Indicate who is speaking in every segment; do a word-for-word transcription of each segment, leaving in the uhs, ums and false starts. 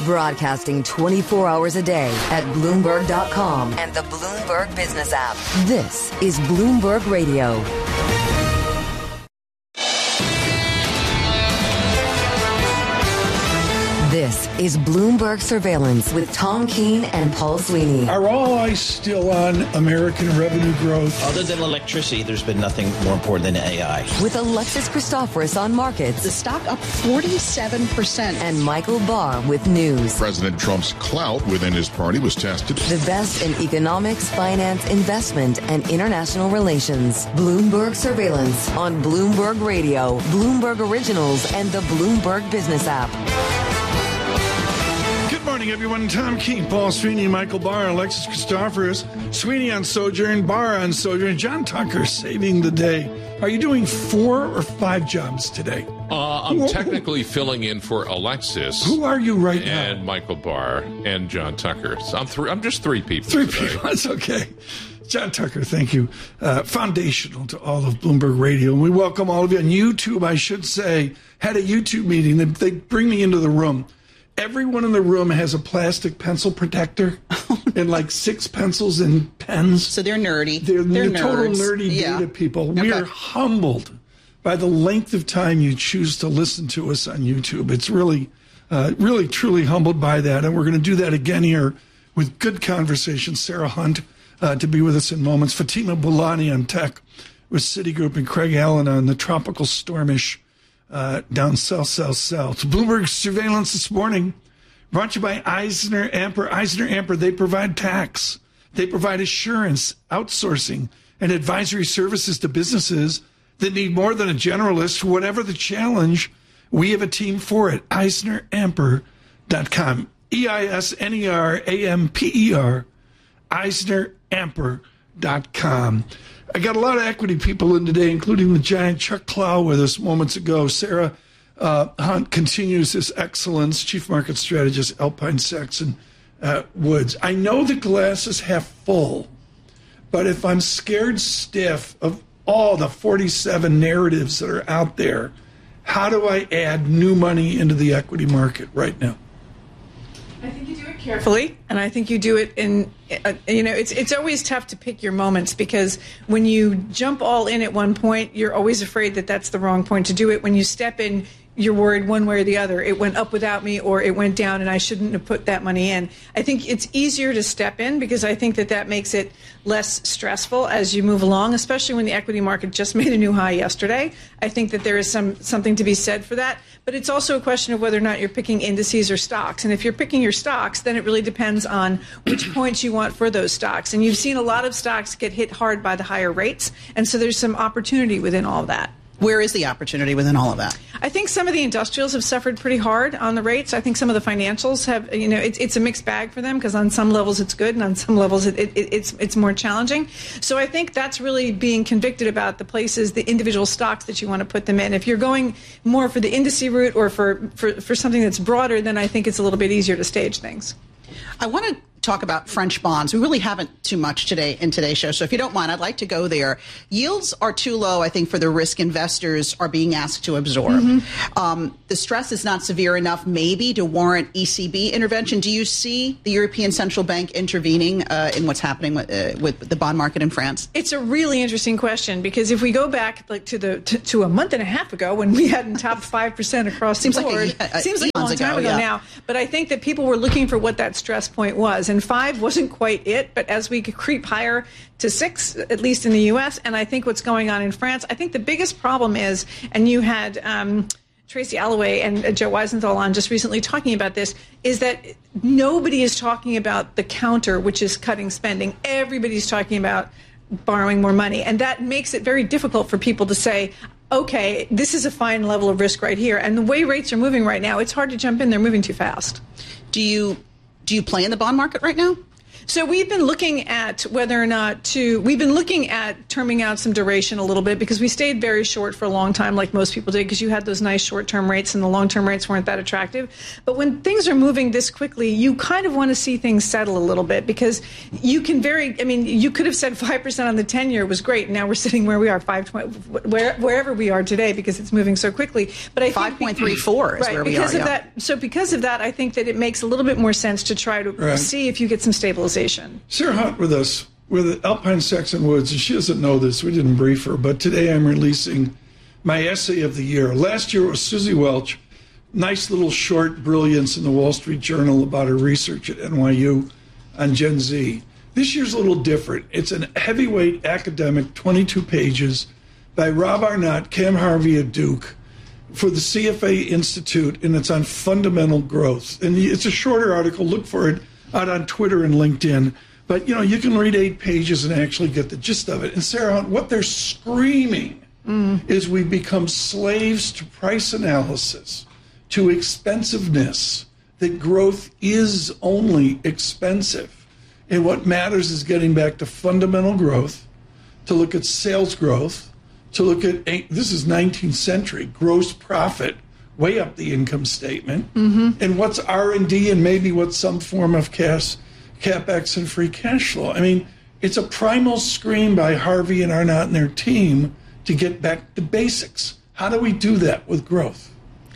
Speaker 1: Broadcasting twenty-four hours a day at Bloomberg dot com and the Bloomberg Business app. This is Bloomberg Radio. This is Bloomberg Surveillance with Tom Keene and Paul Sweeney.
Speaker 2: Are all eyes still on American revenue growth?
Speaker 3: Other than electricity, there's been nothing more important than A I.
Speaker 1: With Alexis Christoforous on markets.
Speaker 4: The stock up forty-seven percent.
Speaker 1: And Michael Barr with news.
Speaker 5: President Trump's clout within his party was tested.
Speaker 1: The best in economics, finance, investment, and international relations. Bloomberg Surveillance on Bloomberg Radio, Bloomberg Originals, and the Bloomberg Business app.
Speaker 2: Good morning, everyone. Tom Keene, Paul Sweeney, Michael Barr, Alexis Christoforous, Sweeney on Sojourn, Barr on Sojourn, John Tucker saving the day. Are you doing four or five jobs today?
Speaker 6: Uh, I'm who, technically who, filling in for Alexis.
Speaker 2: Who are you right
Speaker 6: and
Speaker 2: now?
Speaker 6: And Michael Barr and John Tucker. So I'm three. I'm just three people.
Speaker 2: Three
Speaker 6: today.
Speaker 2: people. That's okay. John Tucker, thank you. Uh, foundational to all of Bloomberg Radio. And we welcome all of you on YouTube, I should say. Had a YouTube meeting. They, they bring me into the room. Everyone in the room has a plastic pencil protector and like six pencils and pens.
Speaker 4: So they're nerdy.
Speaker 2: They're,
Speaker 4: they're
Speaker 2: the total
Speaker 4: nerds.
Speaker 2: nerdy
Speaker 4: yeah.
Speaker 2: data people.
Speaker 4: Okay.
Speaker 2: We are humbled by the length of time you choose to listen to us on YouTube. It's really, uh, really, truly humbled by that. And we're going to do that again here with good conversation. Sarah Hunt uh, to be with us in moments. Fatima Boulani on tech with Citigroup, and Craig Allen on the tropical stormish Uh, down south, south, south. Bloomberg Surveillance this morning brought to you by Eisner Amper. Eisner Amper, they provide tax. They provide assurance, outsourcing, and advisory services to businesses that need more than a generalist. Whatever the challenge, we have a team for it. Eisner Amper dot com. E I S N E R A M P E R. Eisner Amper dot com. I got a lot of equity people in today, including the giant Chuck Clow with us moments ago. Sarah uh, Hunt continues this excellence, chief market strategist, Alpine Saxon uh, Woods. I know the glass is half full, but if I'm scared stiff of all the forty-seven narratives that are out there, how do I add new money into the equity market right now?
Speaker 7: I think you do it carefully, and I think you do it in, uh, you know, it's it's always tough to pick your moments, because when you jump all in at one point, you're always afraid that that's the wrong point to do it. When you step in, you're worried one way or the other. It went up without me, or it went down and I shouldn't have put that money in. I think it's easier to step in, because I think that that makes it less stressful as you move along, especially when the equity market just made a new high yesterday. I think that there is some something to be said for that. But it's also a question of whether or not you're picking indices or stocks. And if you're picking your stocks, then it really depends on which points you want for those stocks. And you've seen a lot of stocks get hit hard by the higher rates. And so there's some opportunity within all of that.
Speaker 4: Where is the opportunity within all of that?
Speaker 7: I think some of the industrials have suffered pretty hard on the rates. I think some of the financials have, you know, it's it's a mixed bag for them, because on some levels it's good and on some levels it, it, it's it's more challenging. So I think that's really being convicted about the places, the individual stocks that you want to put them in. If you're going more for the indice route or for, for, for something that's broader, then I think it's a little bit easier to stage things.
Speaker 4: I want to talk about French bonds. We really haven't too much today in today's show. So if you don't mind, I'd like to go there. Yields are too low, I think, for the risk investors are being asked to absorb. Mm-hmm. Um, the stress is not severe enough, maybe, to warrant E C B intervention. Do you see the European Central Bank intervening uh, in what's happening with, uh, with the bond market in France?
Speaker 7: It's a really interesting question, because if we go back like to the to, to a month and a half ago, when we hadn't topped five percent across
Speaker 4: seems
Speaker 7: the board,
Speaker 4: like a, a,
Speaker 7: seems like a long time ago,
Speaker 4: ago yeah.
Speaker 7: now. But I think that people were looking for what that stress point was, and five wasn't quite it. But as we creep higher to six, at least in the U S, and I think what's going on in France, I think the biggest problem is, and you had um, Tracy Alloway and uh, Joe Weisenthal on just recently talking about this, is that nobody is talking about the counter, which is cutting spending. Everybody's talking about borrowing more money, and that makes it very difficult for people to say, okay, this is a fine level of risk right here. And the way rates are moving right now, it's hard to jump in. They're moving too fast.
Speaker 4: Do you do you play in the bond market right now?
Speaker 7: So we've been looking at whether or not to, we've been looking at terming out some duration a little bit because we stayed very short for a long time like most people did because you had those nice short-term rates and the long-term rates weren't that attractive. But when things are moving this quickly, you kind of want to see things settle a little bit because you can very, I mean, you could have said five percent on the ten-year was great. Now we're sitting where we are, five twenty, where, wherever we are today because it's moving so quickly. But I
Speaker 4: five point three four is
Speaker 7: right,
Speaker 4: where we
Speaker 7: because
Speaker 4: are.
Speaker 7: Of
Speaker 4: Yeah.
Speaker 7: that, so because of that, I think that it makes a little bit more sense to try to
Speaker 2: Right.
Speaker 7: see if you get some stabilization.
Speaker 2: Sarah Hunt with us with Alpine Saxon Woods, and she doesn't know this. We didn't brief her, but today I'm releasing my essay of the year. Last year it was Susie Welch, nice little short brilliance in the Wall Street Journal about her research at N Y U on Gen Z. This year's a little different. It's an heavyweight academic, twenty-two pages, by Rob Arnott, Cam Harvey at Duke, for the C F A Institute, and it's on fundamental growth. And it's a shorter article. Look for it out on Twitter and LinkedIn. But, you know, you can read eight pages and actually get the gist of it. And Sarah, what they're screaming mm. is we become slaves to price analysis, to expensiveness, that growth is only expensive. And what matters is getting back to fundamental growth, to look at sales growth, to look at, this is nineteenth century, gross profit, way up the income statement, mm-hmm. and what's R and D and maybe what's some form of cash, CapEx and free cash flow. I mean, it's a primal scream by Harvey and Arnott and their team to get back to basics. How do we do that with growth?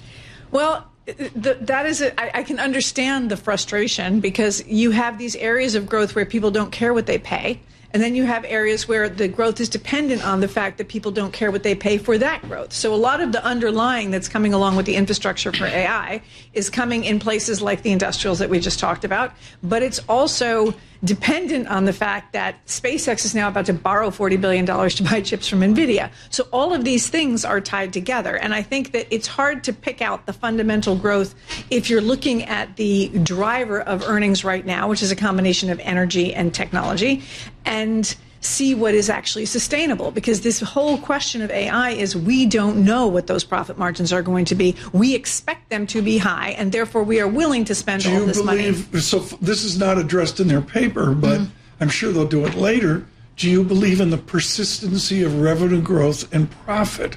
Speaker 7: Well, the, that is, a, I, I can understand the frustration because you have these areas of growth where people don't care what they pay. And then you have areas where the growth is dependent on the fact that people don't care what they pay for that growth. So a lot of the underlying that's coming along with the infrastructure for A I is coming in places like the industrials that we just talked about. But it's also dependent on the fact that SpaceX is now about to borrow forty billion dollars to buy chips from NVIDIA. So all of these things are tied together. And I think that it's hard to pick out the fundamental growth if you're looking at the driver of earnings right now, which is a combination of energy and technology, and see what is actually sustainable. Because this whole question of A I is we don't know what those profit margins are going to be. We expect them to be high, and therefore we are willing to spend all this
Speaker 2: believe,
Speaker 7: money.
Speaker 2: So this is not addressed in their paper, but mm-hmm. I'm sure they'll do it later. Do you believe in the persistency of revenue growth and profit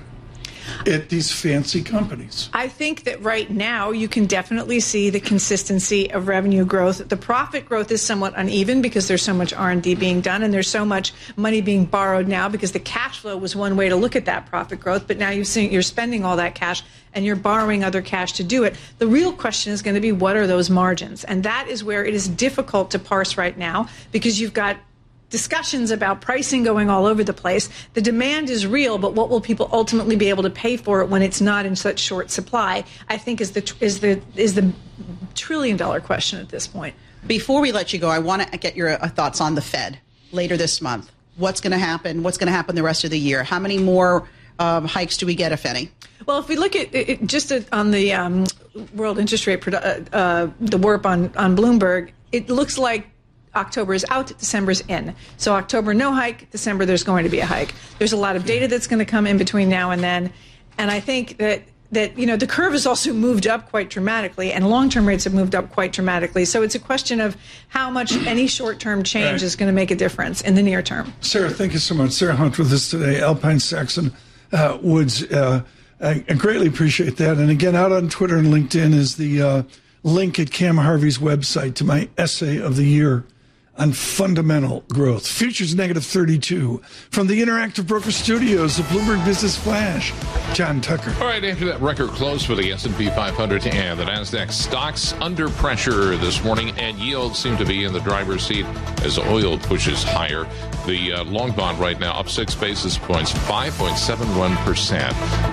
Speaker 2: at these fancy companies?
Speaker 7: I think that right now you can definitely see the consistency of revenue growth. The profit growth is somewhat uneven because there's so much R and D being done and there's so much money being borrowed now because the cash flow was one way to look at that profit growth, but now you're seeing, you're spending all that cash and you're borrowing other cash to do it. The real question is going to be what are those margins? And that is where it is difficult to parse right now because you've got discussions about pricing going all over the place. The demand is real, but what will people ultimately be able to pay for it when it's not in such short supply, I think is the is the is the trillion dollar question at this point.
Speaker 4: Before we let you go, I want to get your uh, thoughts on the Fed later this month. What's going to happen? What's going to happen the rest of the year? How many more um, hikes do we get, if any?
Speaker 7: Well, if we look at it, just on the um, world interest rate, uh, uh, the W I R P on, on Bloomberg, it looks like October is out, December's in. So October, no hike. December, there's going to be a hike. There's a lot of data that's going to come in between now and then. And I think that, that you know, the curve has also moved up quite dramatically, and long-term rates have moved up quite dramatically. So it's a question of how much any short-term change right. is going to make a difference in the near term.
Speaker 2: Sarah, thank you so much. Sarah Hunt with us today, Alpine Saxon uh, Woods. Uh, I, I greatly appreciate that. And again, out on Twitter and LinkedIn is the uh, link at Cam Harvey's website to my essay of the year on fundamental growth. Futures negative thirty-two. From the Interactive Broker Studios of Bloomberg Business Flash, John Tucker.
Speaker 6: All right, after that record close for the S and P five hundred and the NASDAQ stocks under pressure this morning, and yields seem to be in the driver's seat as oil pushes higher. The uh, long bond right now up six basis points, five point seven one percent.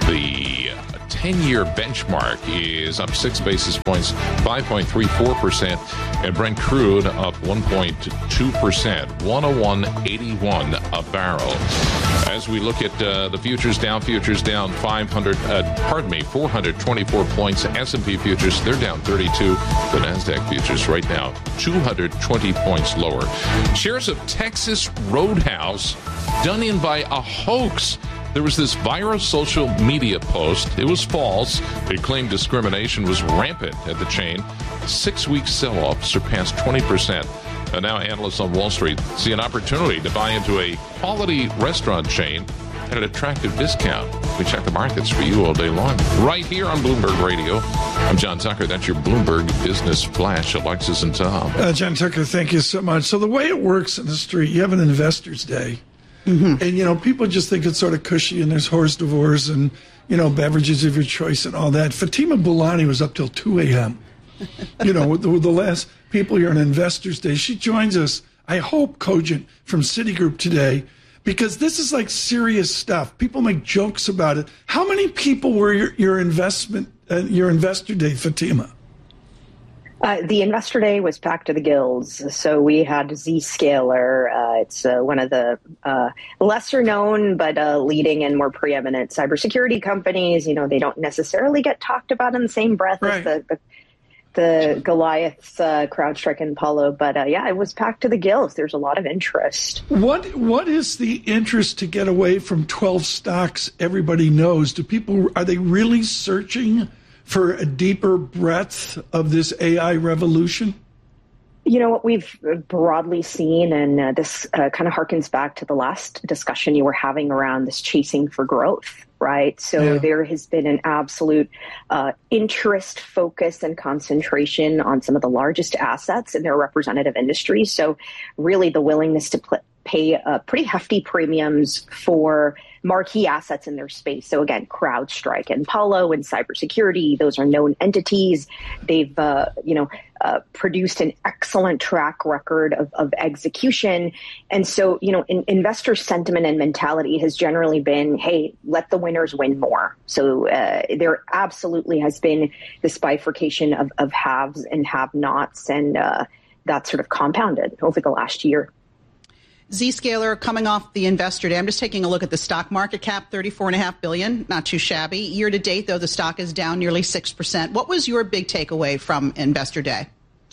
Speaker 6: The ten-year benchmark is up six basis points, five point three four percent, and Brent crude up one point two percent, one oh one eighty-one a barrel. As we look at uh, the futures down, futures down five hundred, uh, pardon me, four hundred twenty-four points. S and P futures, they're down thirty-two. The NASDAQ futures right now, two hundred twenty points lower. Shares of Texas Roadhouse done in by a hoax. There was this viral social media post. It was false. It claimed discrimination was rampant at the chain. Six-week sell-off surpassed twenty percent. And now analysts on Wall Street see an opportunity to buy into a quality restaurant chain at an attractive discount. We check the markets for you all day long, right here on Bloomberg Radio. I'm John Tucker. That's your Bloomberg Business Flash. Alexis and Tom.
Speaker 2: Uh, John Tucker, thank you so much. So the way it works in the street, you have an investors day. Mm-hmm. And, you know, people just think it's sort of cushy and there's horse divorce and, you know, beverages of your choice and all that. Fatima Boolani was up till two a.m. You know, with the, with the last people here on Investors Day. She joins us, I hope, cogent from Citigroup today, because this is like serious stuff. People make jokes about it. How many people were your, your investment, uh, your Investor Day, Fatima?
Speaker 8: Uh, the Investor Day was packed to the gills. So we had Zscaler. Uh, it's uh, one of the uh, lesser known but uh, leading and more preeminent cybersecurity companies. You know, they don't necessarily get talked about in the same breath
Speaker 2: right.
Speaker 8: as the, the the Goliaths, uh, CrowdStrike and Palo. But uh, yeah, it was packed to the gills. There's a lot of interest.
Speaker 2: What What is the interest to get away from twelve stocks everybody knows? Do people, are they really searching for a deeper breadth of this A I revolution?
Speaker 8: You know, what we've broadly seen, and uh, this uh, kind of harkens back to the last discussion you were having around this chasing for growth, right? So yeah. There has been an absolute uh, interest, focus, and concentration on some of the largest assets in their representative industries. So really the willingness to pl- pay uh, pretty hefty premiums for marquee assets in their space. So again, CrowdStrike and Palo and cybersecurity, those are known entities. They've, uh, you know, uh, produced an excellent track record of, of execution. And so, you know, in, investor sentiment and mentality has generally been, hey, let the winners win more. So uh, there absolutely has been this bifurcation of, of haves and have-nots, and uh, that sort of compounded over the last year.
Speaker 4: Zscaler coming off the Investor Day. I'm just taking a look at the stock market cap, thirty-four point five billion dollars, not too shabby. Year to date, though, the stock is down nearly six percent. What was your big takeaway from Investor Day?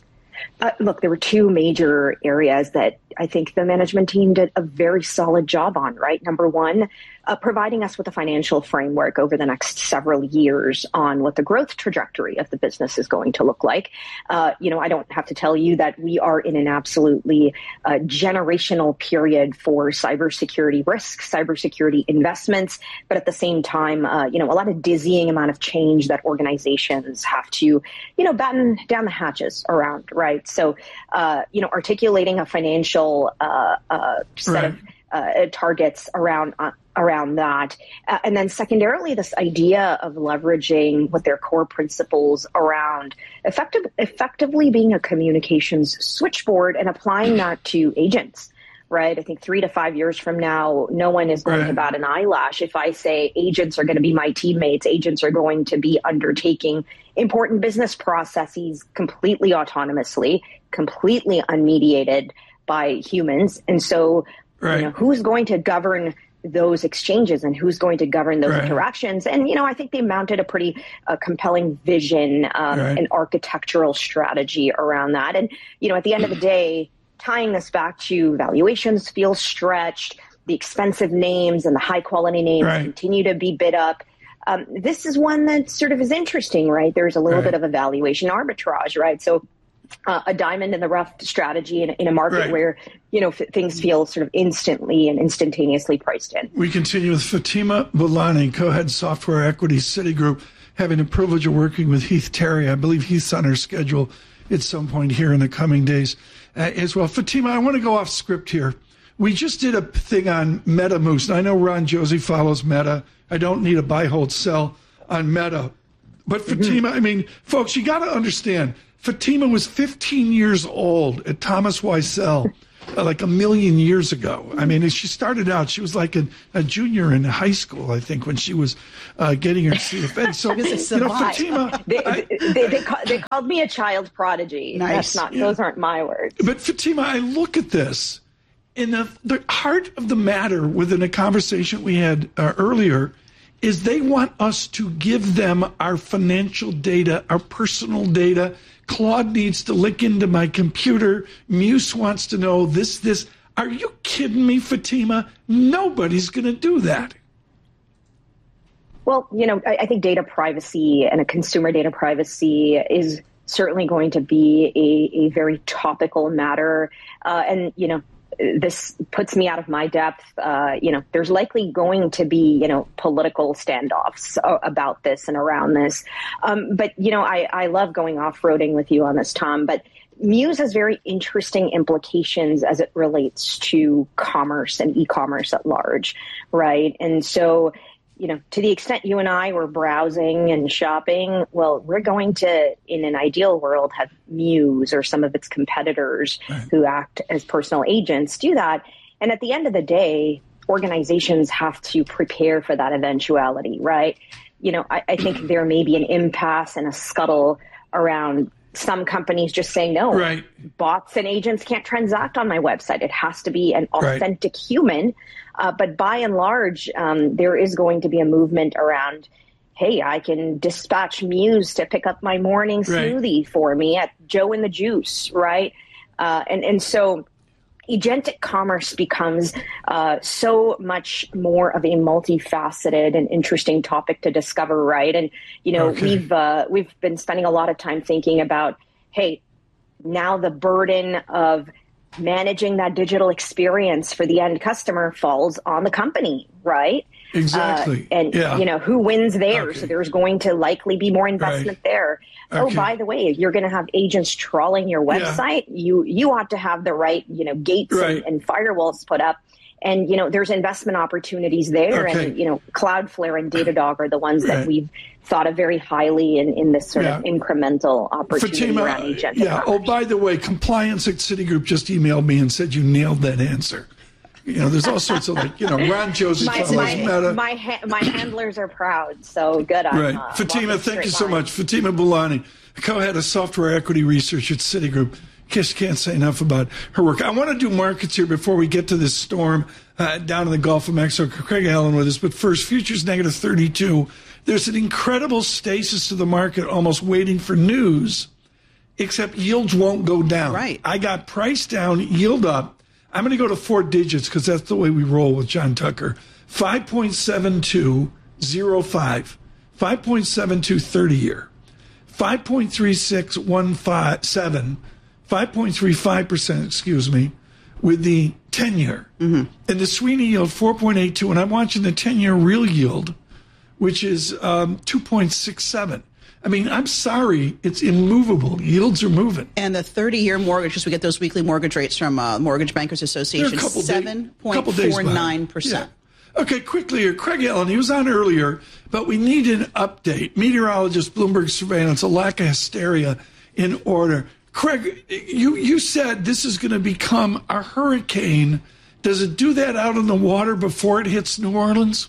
Speaker 8: Uh, look, there were two major areas that I think the management team did a very solid job on, right? Number one, uh, providing us with a financial framework over the next several years on what the growth trajectory of the business is going to look like. Uh, you know, I don't have to tell you that we are in an absolutely uh, generational period for cybersecurity risks, cybersecurity investments, but at the same time, uh, you know, a lot of dizzying amount of change that organizations have to, you know, batten down the hatches around, right? So, uh, you know, articulating a financial uh, uh, set
Speaker 2: right.
Speaker 8: of uh, targets around uh, around that. Uh, and then secondarily, this idea of leveraging what their core principles around effective, effectively being a communications switchboard and applying that to agents. Right. I think three to five years from now, no one is going
Speaker 2: right.
Speaker 8: to bat an eyelash if I say agents are going to be my teammates. Agents are going to be undertaking important business processes completely autonomously, completely unmediated by humans. And so,
Speaker 2: right.
Speaker 8: you know, who's going to govern those exchanges and who's going to govern those right. interactions? And, you know, I think they mounted a pretty uh, compelling vision um,
Speaker 2: right.
Speaker 8: and architectural strategy around that. And, you know, at the end of the day, tying this back to valuations feel stretched, the expensive names and the high quality names
Speaker 2: right.
Speaker 8: continue to be bid up. Um, this is one that sort of is interesting, right? There's a little
Speaker 2: right.
Speaker 8: bit of a valuation arbitrage, right? So uh, a diamond in the rough strategy in, in a market
Speaker 2: right.
Speaker 8: where, you know, f- things feel sort of instantly and instantaneously priced in.
Speaker 2: We continue with Fatima Boolani, co-head software equity Citigroup, having the privilege of working with Heath Terry. I believe Heath's on our schedule at some point here in the coming days uh, as well. Fatima, I want to go off script here. We just did a thing on MetaMoose. And I know Ron Josie follows Meta. I don't need a buy, hold, sell on Meta. But Fatima, mm-hmm. I mean, folks, you got to understand, Fatima was fifteen years old at Thomas Weissel, uh, like a million years ago. I mean, as she started out, she was like a, a junior in high school, I think, when she was uh, getting her C F A. So, you know, Fatima...
Speaker 8: they,
Speaker 2: I,
Speaker 8: they, they, call, they called me a child prodigy.
Speaker 4: Nice.
Speaker 8: That's not,
Speaker 2: yeah.
Speaker 8: Those aren't my words.
Speaker 2: But Fatima, I look at this, and the, the heart of the matter within a conversation we had uh, earlier is they want us to give them our financial data, our personal data. Claude needs to lick into my computer. Muse wants to know this, this. Are you kidding me, Fatima? Nobody's going to do that.
Speaker 8: Well, you know, I, I think data privacy and a consumer data privacy is certainly going to be a, a very topical matter. Uh, and, you know, this puts me out of my depth. Uh, you know, there's likely going to be, you know, political standoffs about this and around this. Um, but, you know, I, I love going off-roading with you on this, Tom. But Muse has very interesting implications as it relates to commerce and e-commerce at large, right? And so, you know, to the extent you and I were browsing and shopping, well, we're going to, in an ideal world, have Muse or some of its competitors right. who act as personal agents do that. And at the end of the day, organizations have to prepare for that eventuality, right? You know, I, I think there may be an impasse and a scuttle around some companies just saying, no,
Speaker 2: right.
Speaker 8: bots and agents can't transact on my website. It has to be an authentic right. human. Uh, but by and large, um, there is going to be a movement around, hey, I can dispatch Muse to pick up my morning
Speaker 2: right.
Speaker 8: smoothie for me at Joe and the Juice, right? Uh, and, and so agentic commerce becomes uh, so much more of a multifaceted and interesting topic to discover, right? And, you know, okay. we've uh, we've been spending a lot of time thinking about, hey, now the burden of managing that digital experience for the end customer falls on the company, right?
Speaker 2: Exactly.
Speaker 8: Uh, and,
Speaker 2: yeah.
Speaker 8: you know, who wins there?
Speaker 2: Okay.
Speaker 8: So there's going to likely be more investment
Speaker 2: right.
Speaker 8: there. Okay. Oh, by the way, you're going to have agents trawling your website. Yeah. You you ought to have the right, you know, gates
Speaker 2: right.
Speaker 8: and, and firewalls put up. And, you know, there's investment opportunities there. Okay. And, you know, Cloudflare and Datadog are the ones that right. we've thought of very highly in, in this sort yeah. of incremental opportunity
Speaker 2: Fatima,
Speaker 8: around agentic
Speaker 2: yeah.
Speaker 8: commerce.
Speaker 2: Oh, by the way, compliance at Citigroup just emailed me and said you nailed that answer. You know, there's all sorts of like, you know, Ron Josie.
Speaker 8: my, my, my, ha- my handlers are proud, so good on
Speaker 2: Right.
Speaker 8: uh,
Speaker 2: Fatima, thank you so
Speaker 8: line.
Speaker 2: much. Fatima Boulani, co-head of software equity research at Citigroup. Just can't say enough about her work. I want to do markets here before we get to this storm uh, down in the Gulf of Mexico. Craig Allen with us. But first, futures negative thirty-two. There's an incredible stasis to the market, almost waiting for news, except yields won't go down.
Speaker 4: Right.
Speaker 2: I got price down, yield up. I'm going to go to four digits because that's the way we roll with John Tucker. five point seven two oh five, five point seven two thirty-year, five point three six one seven, five point three five percent, excuse me, with the ten-year. Mm-hmm. And the Sweeney yield, four point eight two. And I'm watching the ten-year real yield, which is um, two point six seven. I mean, I'm sorry, it's immovable. Yields are moving.
Speaker 4: And the thirty-year mortgage, because we get those weekly mortgage rates from uh, Mortgage Bankers Association, seven point four nine percent.
Speaker 2: Yeah. Okay, quickly here. Craig Allen, he was on earlier, but we need an update. Meteorologist, Bloomberg Surveillance, a lack of hysteria in order. Craig, you, you said this is going to become a hurricane. Does it do that out in the water before it hits New Orleans?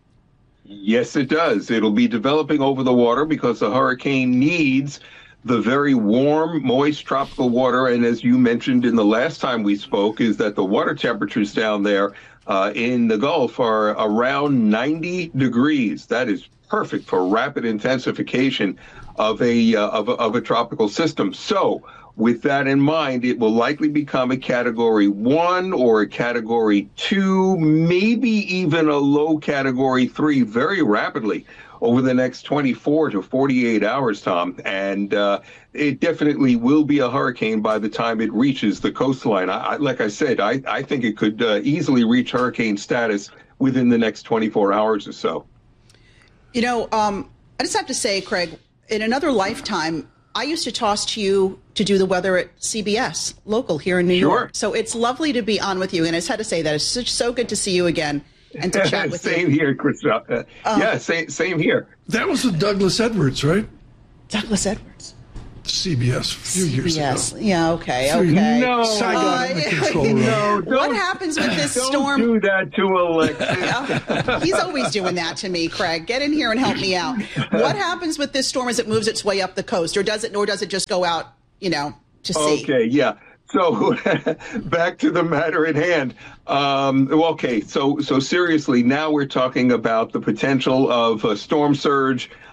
Speaker 9: Yes, it does. It'll be developing over the water because the hurricane needs the very warm, moist tropical water. And as you mentioned in the last time we spoke, is that the water temperatures down there uh, in the Gulf are around ninety degrees. That is perfect for rapid intensification of a, uh, of a, of a tropical system. So with that in mind, it will likely become a category one or a category two, maybe even a low category three very rapidly over the next twenty-four to forty-eight hours, Tom. And uh, it definitely will be a hurricane by the time it reaches the coastline. I, I, like I said, I, I think it could uh, easily reach hurricane status within the next twenty-four hours or so.
Speaker 4: You know, um, I just have to say, Craig, in another lifetime, I used to toss to you to do the weather at C B S, local here in New
Speaker 9: sure.
Speaker 4: York. So it's lovely to be on with you. And I just had to say that it's so, so good to see you again and to chat with
Speaker 9: same
Speaker 4: you.
Speaker 9: Here, Chris. Uh, uh, yeah, same, same here.
Speaker 2: That was with Douglas Edwards, right?
Speaker 4: Douglas Edwards.
Speaker 2: C B S a few years
Speaker 4: C B S.
Speaker 2: ago.
Speaker 4: Yeah, okay, okay.
Speaker 9: No,
Speaker 2: uh,
Speaker 9: no
Speaker 4: what happens with this
Speaker 9: don't
Speaker 4: storm?
Speaker 9: Don't do that to Alexis.
Speaker 4: Yeah. He's always doing that to me, Craig. Get in here and help me out. What happens with this storm as it moves its way up the coast, or does it, or does it just go out, you know, to sea?
Speaker 9: Okay, yeah. So back to the matter at hand. Um, okay, so so seriously, now we're talking about the potential of a storm surge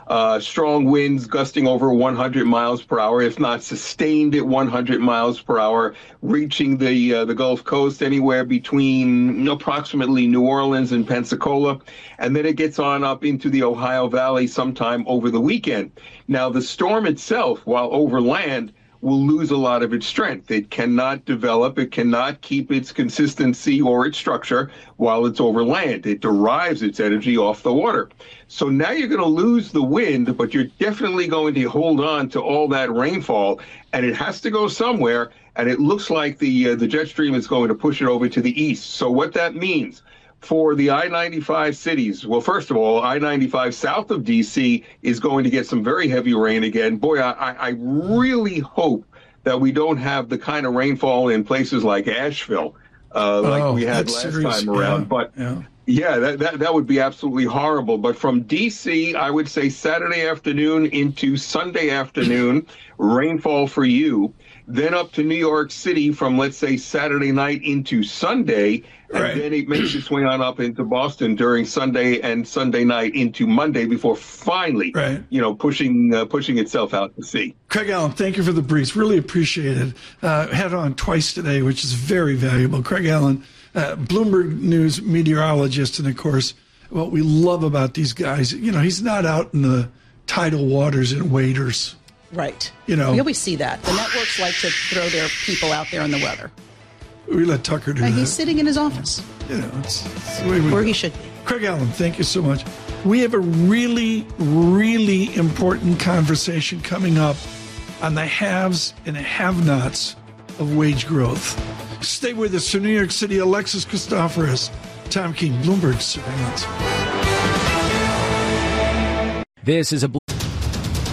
Speaker 9: Uh, strong winds gusting over one hundred miles per hour, if not sustained at one hundred miles per hour, reaching the uh, the Gulf Coast anywhere between approximately New Orleans and Pensacola. And then it gets on up into the Ohio Valley sometime over the weekend. Now, the storm itself, while over land, will lose a lot of its strength. It cannot develop, it cannot keep its consistency or its structure while it's over land. It derives its energy off the water. So now you're going to lose the wind, but you're definitely going to hold on to all that rainfall, and it has to go somewhere, and it looks like the uh, the jet stream is going to push it over to the east. So what that means for the I ninety-five cities, well, first of all, I ninety-five south of D C is going to get some very heavy rain again. Boy, I, I really hope that we don't have the kind of rainfall in places like Asheville, uh, like
Speaker 2: oh,
Speaker 9: we had last
Speaker 2: serious.
Speaker 9: time around.
Speaker 2: Yeah,
Speaker 9: but
Speaker 2: yeah,
Speaker 9: yeah that, that, that would be absolutely horrible. But from D C, I would say Saturday afternoon into Sunday afternoon, rainfall for you. Then up to New York City from, let's say, Saturday night into Sunday. And
Speaker 2: right.
Speaker 9: then it makes its way on up into Boston during Sunday and Sunday night into Monday before finally,
Speaker 2: right.
Speaker 9: you know, pushing uh, pushing itself out to sea.
Speaker 2: Craig Allen, thank you for the briefs. Really appreciate it. Uh, had on twice today, which is very valuable. Craig Allen, uh, Bloomberg News meteorologist, and of course, what we love about these guys, you know, he's not out in the tidal waters in waders.
Speaker 4: Right.
Speaker 2: You know,
Speaker 4: we always see that. The networks like to throw their people out there in the weather.
Speaker 2: We let Tucker do
Speaker 4: and
Speaker 2: that.
Speaker 4: He's sitting in his office.
Speaker 2: You know, it's, it's the way we
Speaker 4: Where
Speaker 2: go.
Speaker 4: he should be.
Speaker 2: Craig Allen, thank you so much. We have a really, really important conversation coming up on the haves and have-nots of wage growth. Stay with us. For New York City, Alexis Christoforous, Tom Keene, Bloomberg Surveillance.
Speaker 10: This is a